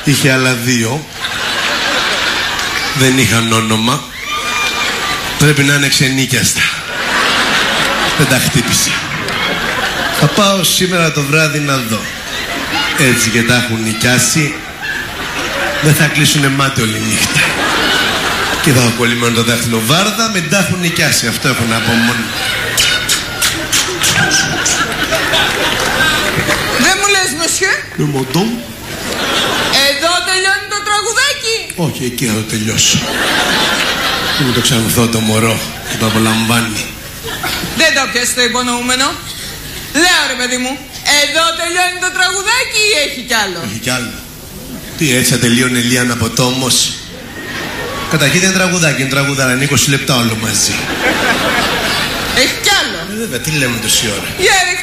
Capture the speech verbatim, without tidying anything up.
Είχε άλλα δύο. Δεν είχαν όνομα. Πρέπει να είναι ξενίκιαστα. Δεν τα χτύπησε. Θα πάω σήμερα το βράδυ να δω. Έτσι και τα έχουν νοικιάσει. Δεν θα κλείσουνε μάτι όλη νύχτα. Και θα έχω κολλημένο το δάχτυλο βάρδα. Με τα έχουν νοικιάσει. Αυτό έχω να πω μόνο. Δεν μου λες, μεσιέ? Με μοντό. Εδώ τελειώνει το τραγουδάκι. Όχι, εκεί θα το τελειώσω. Και μου το ξανθώ το μωρό που το απολαμβάνει. Δεν το πιάσεις το υπονοούμενο. Λέω ρε παιδί μου, εδώ τελειώνει το τραγουδάκι ή έχει κι άλλο? Έχει κι άλλο. Τι έτσι θα τελείωνε Λίαν από το όμως. Καταρχήν δεν είναι τραγουδάκι, είναι τραγουδάρα, είναι είκοσι λεπτά όλο μαζί. Έχει κι άλλο? Ε, βέβαια, τι λέμε τόση ώρα. Για